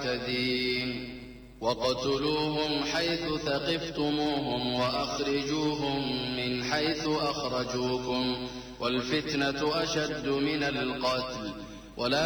المعتدين وقتلوهم حيث ثقفتموهم وأخرجوهم من حيث أخرجوكم والفتنة أشد من القتل ولا